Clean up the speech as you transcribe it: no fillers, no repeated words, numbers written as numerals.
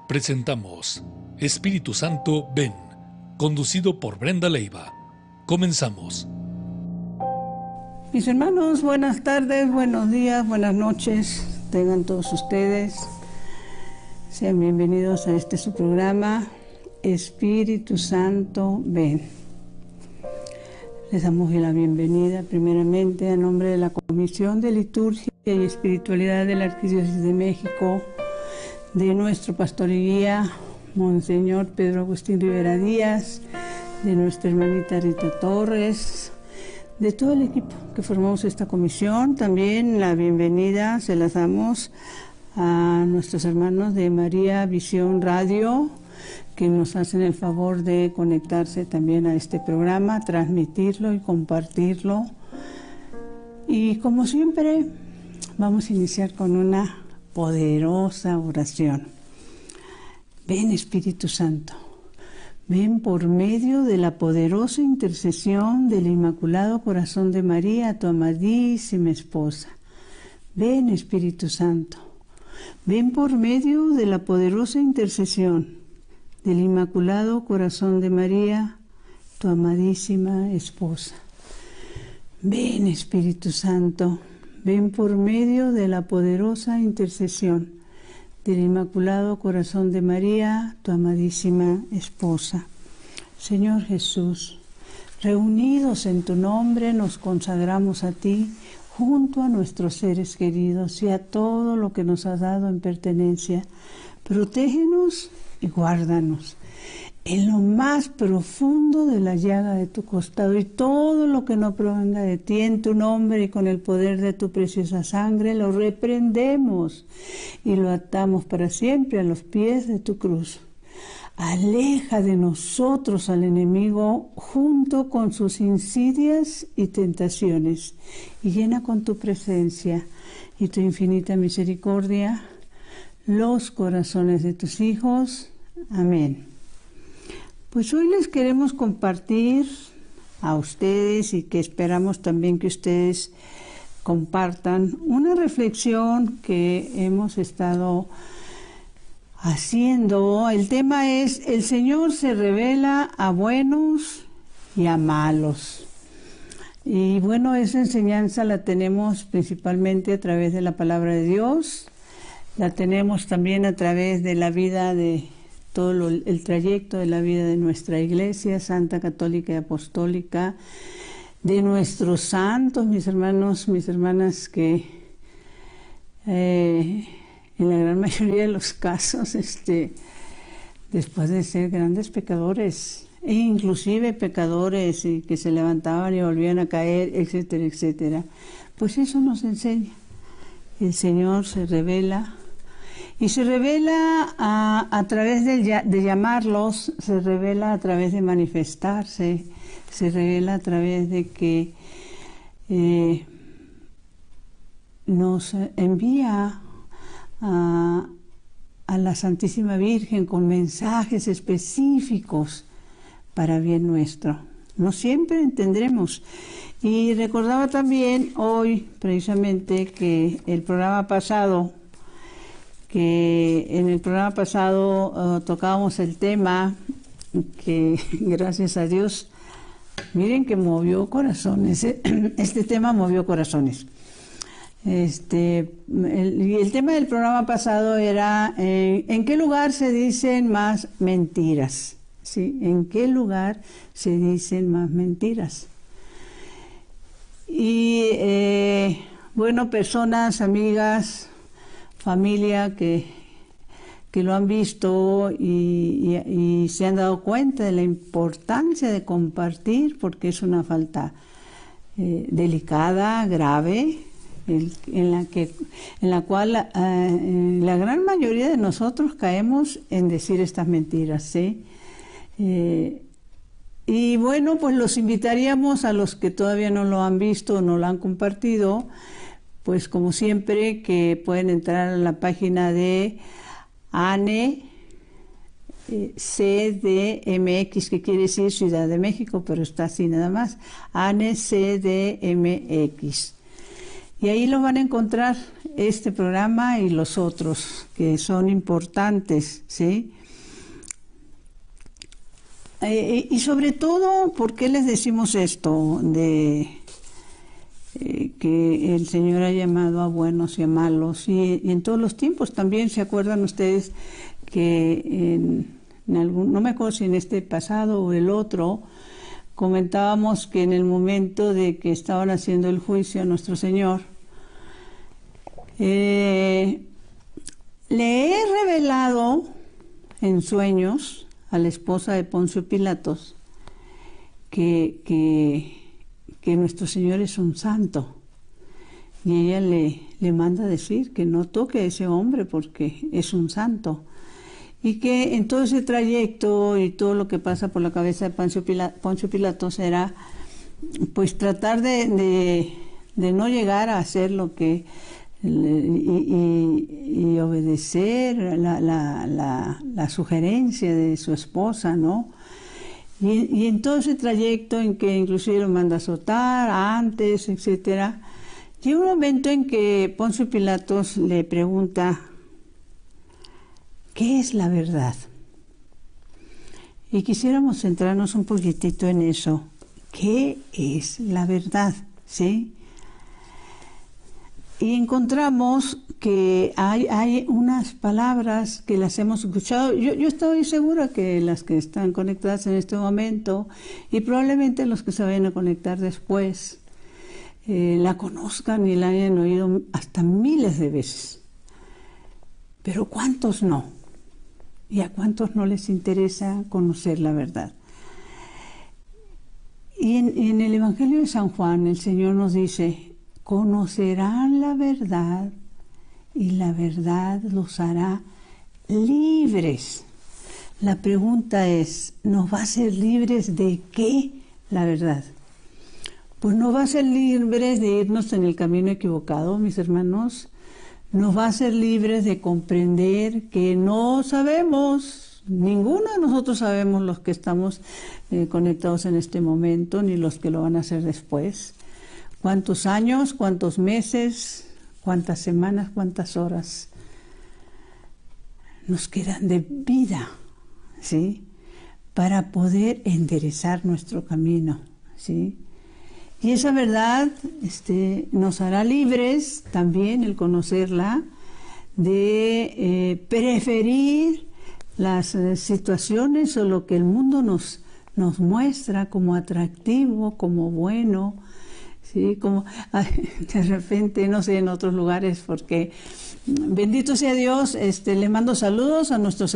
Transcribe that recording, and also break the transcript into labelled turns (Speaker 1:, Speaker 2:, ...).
Speaker 1: Presentamos Espíritu Santo, ven, conducido por Brenda Leiva. Comenzamos.
Speaker 2: Mis hermanos, buenas tardes, buenos días, buenas noches, tengan todos ustedes. Sean bienvenidos a este su programa, Espíritu Santo, ven. Les damos la bienvenida primeramente a nombre de la Comisión de Liturgia y Espiritualidad de la Arquidiócesis de México, de nuestro pastor y guía, Monseñor Pedro Agustín Rivera Díaz, de nuestra hermanita Rita Torres, de todo el equipo que formamos esta comisión. También la bienvenida se las damos a nuestros hermanos de María Visión Radio, que nos hacen el favor de conectarse también a este programa, transmitirlo y compartirlo. Y como siempre, vamos a iniciar con una poderosa oración. Ven, Espíritu Santo, ven por medio de la poderosa intercesión del Inmaculado Corazón de María, tu amadísima esposa. Ven, Espíritu Santo, ven por medio de la poderosa intercesión del Inmaculado Corazón de María, tu amadísima esposa. Ven, Espíritu Santo, ven por medio de la poderosa intercesión del Inmaculado Corazón de María, tu amadísima esposa. Señor Jesús, reunidos en tu nombre nos consagramos a ti junto a nuestros seres queridos y a todo lo que nos has dado en pertenencia. Protégenos y guárdanos en lo más profundo de la llaga de tu costado, y todo lo que no provenga de ti, en tu nombre y con el poder de tu preciosa sangre, lo reprendemos y lo atamos para siempre a los pies de tu cruz. Aleja de nosotros al enemigo junto con sus insidias y tentaciones, y llena con tu presencia y tu infinita misericordia los corazones de tus hijos. Amén. Pues hoy les queremos compartir a ustedes, y que esperamos también que ustedes compartan, una reflexión que hemos estado haciendo. El tema es: el Señor se revela a buenos y a malos. Y bueno, esa enseñanza la tenemos principalmente a través de la palabra de Dios, la tenemos también a través de la vida de todo el trayecto de la vida de nuestra Iglesia Santa, Católica y Apostólica, de nuestros santos, mis hermanos, mis hermanas, que en la gran mayoría de los casos, después de ser grandes pecadores, e inclusive pecadores y que se levantaban y volvían a caer, etcétera, etcétera, pues eso nos enseña. El Señor se revela. Y se revela a través de llamarlos, se revela a través de manifestarse, se revela a través de que nos envía a la Santísima Virgen con mensajes específicos para bien nuestro. No siempre entendremos. Y recordaba también hoy, precisamente, que en el programa pasado tocábamos el tema que, gracias a Dios, miren que movió corazones. Este tema movió corazones. El tema del programa pasado era ¿en qué lugar se dicen más mentiras? ¿Sí? ¿En qué lugar se dicen más mentiras? Y bueno, personas, amigas, familia que lo han visto y se han dado cuenta de la importancia de compartir, porque es una falta delicada, grave, en la cual la gran mayoría de nosotros caemos en decir estas mentiras, ¿sí? Y bueno, pues los invitaríamos a los que todavía no lo han visto o no lo han compartido, pues como siempre, que pueden entrar a la página de ANE CDMX, que quiere decir Ciudad de México, pero está así nada más, ANE CDMX. Y ahí lo van a encontrar este programa y los otros que son importantes, ¿sí? Y sobre todo, ¿por qué les decimos esto? Que el Señor ha llamado a buenos y a malos, y en todos los tiempos también. ¿Se acuerdan ustedes que en algún, no me acuerdo si en este pasado o el otro, comentábamos que en el momento de que estaban haciendo el juicio a nuestro Señor, le he revelado en sueños a la esposa de Poncio Pilatos que nuestro Señor es un santo, y ella le manda a decir que no toque a ese hombre porque es un santo, y que en todo ese trayecto y todo lo que pasa por la cabeza de Poncio Pilatos era pues tratar de no llegar a hacer lo que y obedecer la sugerencia de su esposa, ¿no? Y en todo ese trayecto en que inclusive lo manda a azotar antes, etcétera, llega un momento en que Poncio Pilatos le pregunta: ¿qué es la verdad? Y quisiéramos centrarnos un poquitito en eso. ¿Qué es la verdad? ¿Sí? Y encontramos que hay unas palabras que las hemos escuchado. Yo estoy segura que las que están conectadas en este momento, y probablemente los que se vayan a conectar después, la conozcan y la hayan oído hasta miles de veces. Pero ¿cuántos no? ¿Y a cuántos no les interesa conocer la verdad? Y en el Evangelio de San Juan el Señor nos dice: conocerán la verdad y la verdad los hará libres. La pregunta es, ¿nos va a hacer libres de qué la verdad? Pues nos va a hacer libres de irnos en el camino equivocado, mis hermanos. Nos va a hacer libres de comprender que no sabemos, ninguno de nosotros sabemos, los que estamos conectados en este momento, ni los que lo van a hacer después. ¿Cuántos años, cuántos meses, cuántas semanas, cuántas horas nos quedan de vida, ¿sí? Para poder enderezar nuestro camino, ¿sí? Y esa verdad nos hará libres también, el conocerla, de preferir las situaciones o lo que el mundo nos muestra como atractivo, como bueno, ¿sí? Como de repente, no sé, en otros lugares, porque bendito sea Dios, le mando saludos a nuestros